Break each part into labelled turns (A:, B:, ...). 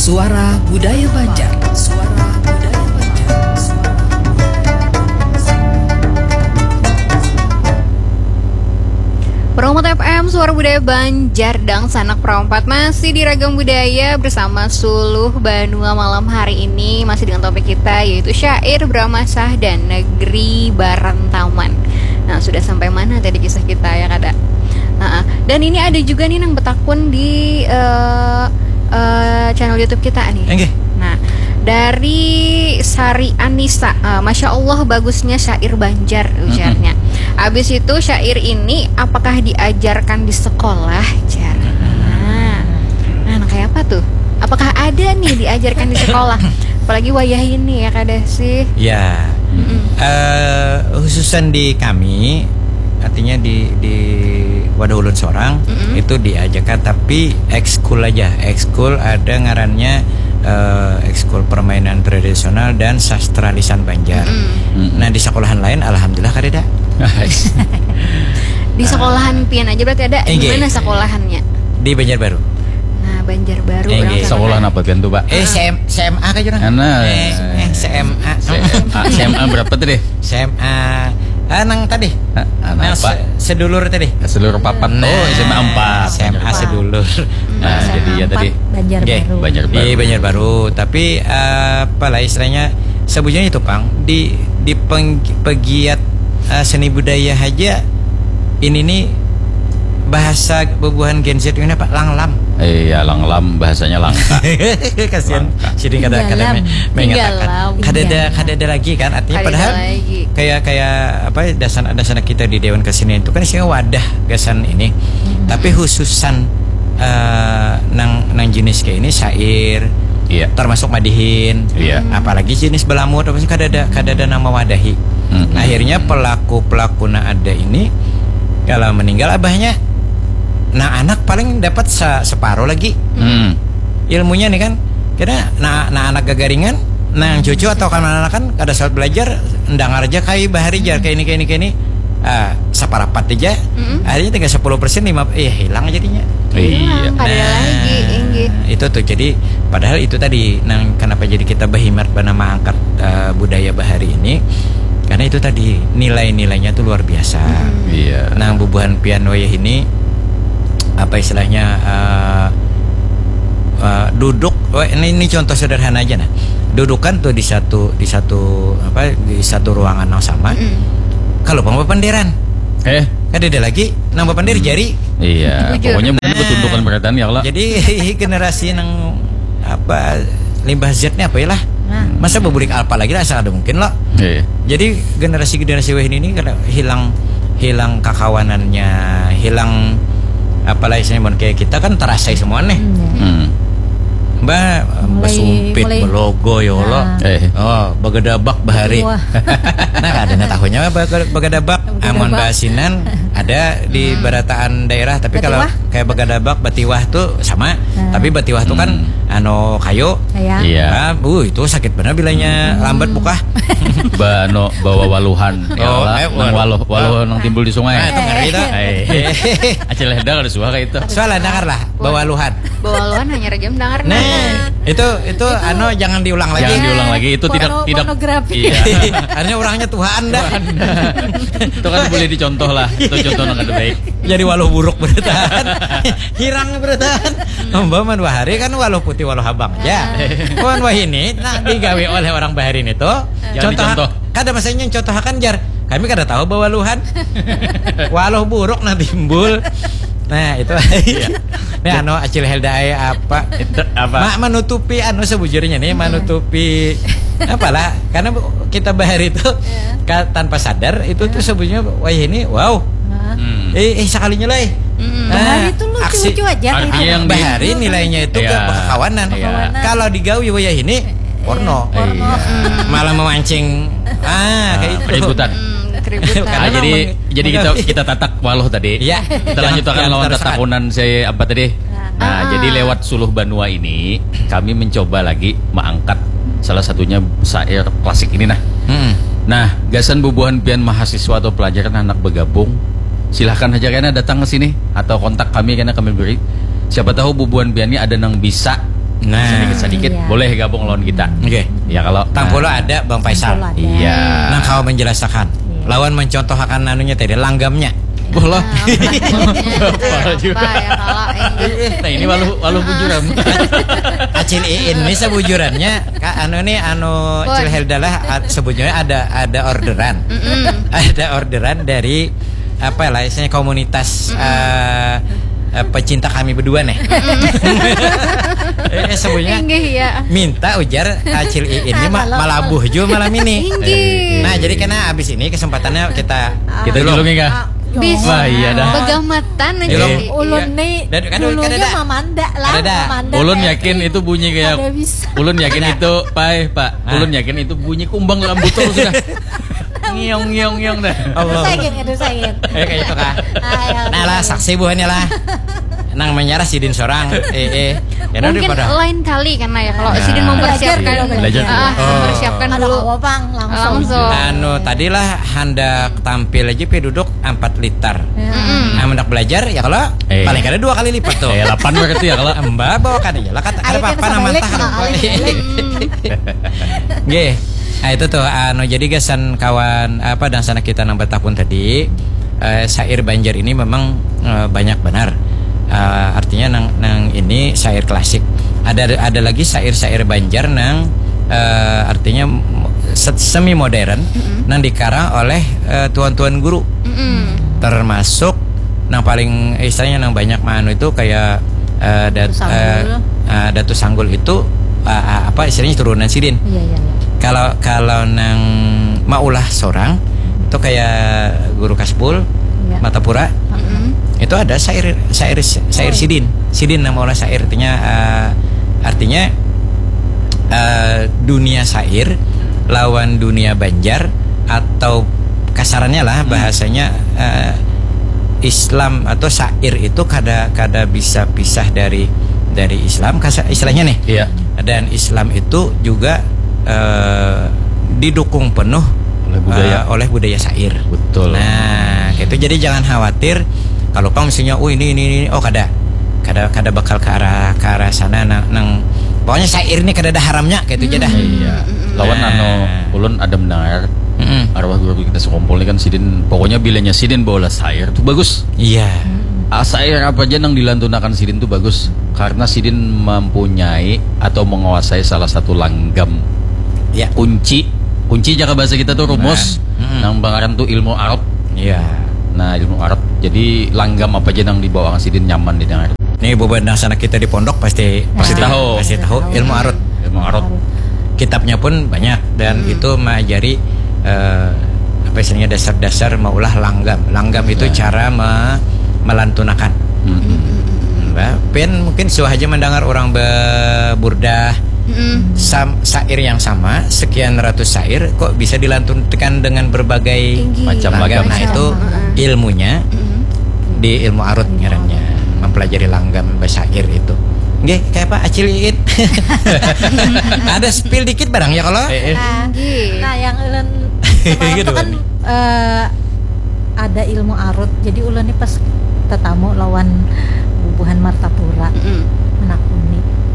A: Suara Budaya Banjar. Suara Budaya Banjar.
B: Promote FM, Suara Budaya Banjar dan Sanak Perompat masih di Ragam Budaya bersama Suluh Banua malam hari ini. Masih dengan topik kita yaitu syair Bramasah dan Negeri Barantaman. Nah, sudah sampai mana tadi kisah kita ya Kada? Dan ini ada juga nih nang betakun di channel YouTube kita nih.
C: Okay.
B: Nah, dari Sari Anissa, Masya Allah bagusnya syair Banjar ujarnya. Habis itu syair ini apakah diajarkan di sekolah? Jar. Nah, kayak apa tuh? Apakah ada nih diajarkan di sekolah? Apalagi wayah ini ya kada sih?
C: Ya, khususan di kami, artinya di Wadah Ulun Sorang itu diajarkan, tapi ekskul aja. Ekskul ada ngarannya ekskul permainan tradisional dan sastra lisan Banjar. Nah di sekolahan lain alhamdulillah kadeda.
B: Di sekolahan pian aja berarti ada. Di mana sekolahannya?
C: Di Banjarbaru.
B: Nah Banjarbaru.
D: Sekolahan apa pian tuh Pak?
C: SMA kan jurang. SMA.
D: SMA berapa tuh deh?
C: SMA nang tadi.
D: Nang apa?
C: Sedulur tadi.
D: Sedulur papat. Oh, SMA 4.
C: SMA sedulur.
D: Nah, jadi ya tadi
E: Banjarbaru.
D: Banjarbaru.
C: Di Banjarbaru, tapi apalah istilahnya sebutnya itu Pang di pegiat seni budaya aja ini nih bahasa bubuhan Gen Z ini apa? Langlam.
D: Iya, langlam bahasanya langka.
C: Kasihan. Jadi kadang-kadang mengatakan kadada lagi kan, artinya padahal kayak apa dasar kita di Dewan Kesenian itu kan isinya wadah gasan ini. Tapi khususan nang jenis kayak ini syair, termasuk madihin, apalagi jenis belamut apa sih kadada nama wadahi. Akhirnya pelaku ada ini kalau meninggal abahnya, nah anak paling dapat separuh lagi ilmunya nih kan. Karena nah anak gagaringan, nah cucu atau anak kan kada saat belajar ndang aja kai bahari jar kayak ini separapat aja. Akhirnya tinggal 10% hilang jadinya.
D: Iya.
B: Ada lagi
C: itu tuh, jadi padahal itu tadi nang kenapa jadi kita bahimat bernama angkat budaya bahari ini, karena itu tadi nilai-nilainya tuh luar biasa.
D: Iya.
C: Nang bubuhan piano ya ini apa istilahnya duduk. Ini contoh sederhana aja nah. Dudukan tuh di satu ruangan yang sama. Kalau pembanderan ada lagi nang papandir jari.
D: Iya. Pokoknya betundukan berkaitan ya Allah.
C: Jadi generasi nang apa limbah Z-nya apa ya lah. Masa beburik alpa lagi lah asal ada mungkin loh. Jadi generasi ini karena hilang kakawanannya, hilang apalah istilahnya kayak kita kan terasai semua nih. Mbak sumpit belogo ya Allah. Bagadabak bahari. Nah ada tahunya bagadabak amon basinan ada di barataan daerah, tapi kalau kayak bagadabak batiwah tuh sama. Tapi batiwah tuh kan kayu. Iya. Itu sakit benar bilanya lambat buka.
D: Bawa waluhan. Waluh nang timbul di sungai.
C: Itu ngeri itu.
D: Acil hendak ada suara itu.
C: Soalnya dengar lah bawaluhan.
B: Bawaluhan hanya rejam dengar.
C: Itu jangan diulang lagi.
D: Jangan diulang lagi, itu tidak
E: pornografi.
D: Iya.
C: Artinya orangnya Tuhan dah.
D: Itu kan boleh dicontoh lah. Itu contoh yang ada baik.
C: Jadi waluh buruk bertahan. Hirang bertahan. Mbak dua hari kan waluh putih waluh abang aja. Kawan wah ini digawe oleh orang Baharin itu. Contoh. Kada masanya contoh akan jar. Kami kada tahu bahwa waluhan. Waluh buruk nanti timbul. Nah itu. Nih acil helda apa menutupi sebujurnya nih menutupi apalah, karena kita bahari itu tanpa sadar itu tuh sebujurnya wah ini sekalinya lah.
E: Bahari itu lucu-lucu aja.
D: Yang
C: bahari nilainya itu kekawanan. Kalau digawi wah ini porno. Malah memancing kayak
D: keributan. Jadi kita tatak waluh tadi. Iya. Kita lanjutkan lawan tatakunan saya apa tadi? Nah, jadi lewat Suluh Banua ini kami mencoba lagi mengangkat salah satunya syair klasik ini nah. Nah, gasan bubuhan pian mahasiswa atau pelajaran anak bergabung, silahkan aja karena datang ke sini atau kontak kami karena kami beri. Siapa tahu bubuhan pian ini ada nang bisa sedikit boleh gabung lawan kita.
C: Oke.
D: Ya kalau
C: Tangpulo ada Bang Faisal.
D: Iya.
C: Nah kau menjelaskan. Lawan mencontohkan anunya tadi langgamnya. Bola.
D: Nah ini walau bujuran.
C: Acil ini sebujurannya Cil Heldalah sebujurnya ada orderan. Ada orderan dari apa lah istilahnya komunitas pecinta kami berdua nih. Sebutnya minta ujar Acil ini malabuh juga malam ini. Nah jadi karena abis ini kesempatannya kita
D: dulu enggak?
B: Bisa.
D: Wah iya dah.
B: Pegamatan aja.
E: Ulun nih dulunya mamanda lah.
D: Ulun yakin itu bunyi kayak Ulun yakin itu Pak. Ulun yakin itu bunyi kumbang dalam botol sudah. Ngiong dah.
E: Allah. Itu saya.
C: Kayak itu kah? Nah lah saksi buahnya lah. Nang menyerah Sidin seorang
B: mungkin lain kali karena ya kalau Sidin mempersiapkan dulu langsung
C: tadilah hendak tampil aja duduk 4 liter hendak belajar ya kalau paling kada 2 kali lipat tuh
D: 8 berarti ya kalau
C: mbak bawa kada ya lah kata apa nama nggih. Nah itu tuh jadi gasan kawan dan sana kita nang Batapun tadi syair Banjar ini memang banyak benar. Artinya nang ini syair klasik. Ada lagi syair Banjar nang artinya semi modern nang dikarang oleh tuan-tuan guru. Termasuk nang paling istilahnya nang banyak manu itu kayak Datu Sanggul itu apa istilahnya turunan Sidin. Kalau nang maulah sorang itu kayak guru Kaspul Matapura. Itu ada syair Sidin nama olah syair artinya dunia syair lawan dunia Banjar atau kasarannya lah bahasanya Islam atau syair itu kada bisa pisah dari Islam istilahnya nih.
D: Iya.
C: Dan Islam itu juga didukung penuh oleh budaya syair.
D: Betul.
C: Nah, gitu jadi jangan khawatir kalau kau misalnya ini kada bakal ke arah sana nang pokoknya syair ini kada ada haramnya kayak itu aja dah.
D: Iya. Lawan ulun ada mendengar arwah guru kita sekumpul ini kan Sidin pokoknya bilanya Sidin bawa syair itu bagus.
C: Iya.
D: Syair apa aja yang dilantunakan Sidin itu bagus karena Sidin mempunyai atau menguasai salah satu langgam.
C: Ya.
D: Kunci jaga bahasa kita tuh rumus nang bangaran tuh ilmu Arab.
C: Iya.
D: Nah ilmu Arab jadi langgam apa aja yang dibawa Sidin nyaman didengar.
C: Nih beban sana kita di pondok pasti tahu ilmu Arab. Kitabnya pun banyak dan itu mengajari apa istilahnya dasar-dasar maulah langgam. Langgam itu cara melantunakan. Mbak Pen mungkin suah aja mendengar orang berburdah syair yang sama sekian ratus syair kok bisa dilantunkan dengan berbagai macam langgam. Nah itu ilmunya di ilmu arut ngarannya mempelajari langgam syair itu. Nggih, kayak apa Acil Iit. Ada spill dikit barang ya kalau.
E: Nah, yang ulun itu kan ada ilmu arut. Jadi ulun ini pas tetamu lawan bubuhan Martapura. Menakuni.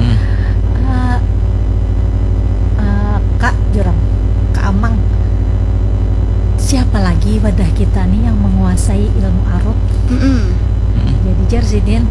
E: Kak Jurang, Kak Amang, siapa lagi wadah kita nih yang menguasai ilmu arut? Jadi jar Sidin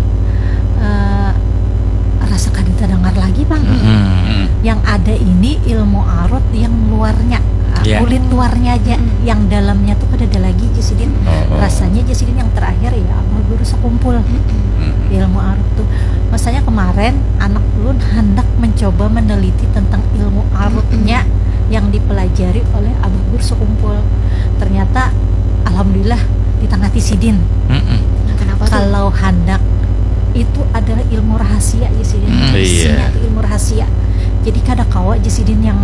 E: rasa kadita dengar lagi bang. Yang ada ini ilmu arut yang luarnya, kulit luarnya aja, yang dalamnya tuh ada lagi Sidin. Rasanya Sidin yang terakhir ya sama guru sekumpul ilmu arut tuh. Masanya kemarin anak ulun hendak mencoba meneliti tentang ilmu arutnya yang dipelajari oleh Abu Guru sekumpul. Ternyata alhamdulillah ditangati Sidin. Kenapa kalau hendak itu adalah ilmu rahasia ya Sidin. Isinya itu ilmu rahasia. Jadi kada kawa aja Sidin yang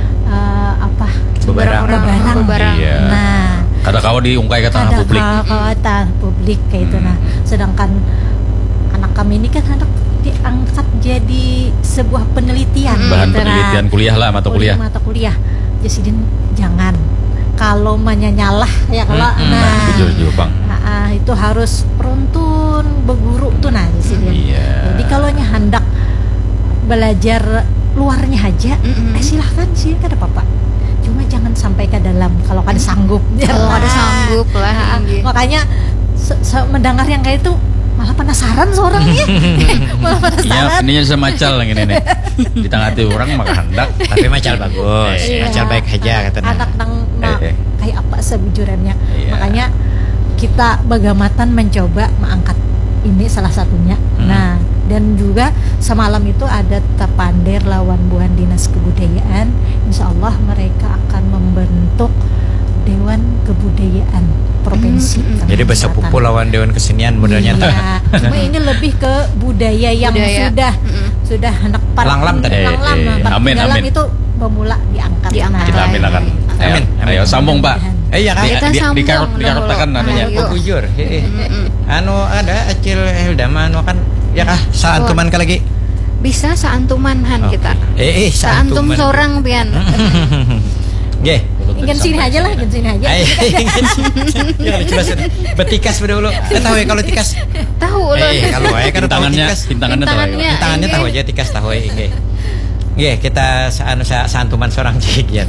E: bebarang.
D: Iya.
E: Nah,
D: kada kawa diungkai ke tanah publik.
E: Publik kayak itu. Nah, sedangkan anak kami ini kan hendak diangkat jadi sebuah penelitian,
D: bahan penelitian kuliah lah, mata kuliah.
E: Jasidin jangan kalau menyanyalah ya kalau
D: jujur bang.
E: Itu harus peruntun beguru tuh nah Jasidin. Jadi kalau hendak belajar luarnya aja, silahkan sih, ada apa-apa. Cuma jangan sampai ke dalam kalau ada sanggup.
B: Kalau ada sanggup lah.
E: Makanya mendengar yang kayak itu malah penasaran seorangnya. Malah penasaran.
D: Ya, ininya semacal yang ini nih. Di tengah hati orang maka hendak,
C: tapi macal bagus. Macal baik aja katanya.
E: Anak nang kayak apa sebujurannya. Makanya kita bagamatan mencoba mengangkat ini salah satunya. Nah, dan juga semalam itu ada Tapandir lawan Buhan Dinas Kebudayaan. Insya Allah mereka akan membentuk Dewan Kebudayaan Provinsi.
C: Jadi bahasa pupu lawan Dewan Kesenian modelnya.
E: Cuma ini lebih ke budaya yang sudah anak
C: langlam tadi.
D: Amin.
E: itu pemula diangkat.
D: Kita aminakan. Amin. Ayo sambung Pak.
C: Iya kan?
B: Kita sambung.
D: Dikarutakan anunya.
C: Bujur. Anu ada acil Heldama anu kan ya kah saantuman ka lagi.
B: Bisa saantumanhan kita. Saantum seorang pian.
C: Nggih.
E: Ingin sini aja lah, ingin sini aja.
C: Ya jelasin. Betikas dulu. Tahu ya kalau tikas?
B: Tahu loh.
C: Kalau kan
D: pintangannya
C: tahu aja tikas tahu nggih. Nggih, kita saantuman seorang cikian.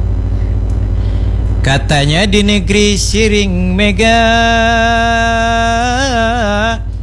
C: Katanya di negeri Siring Mega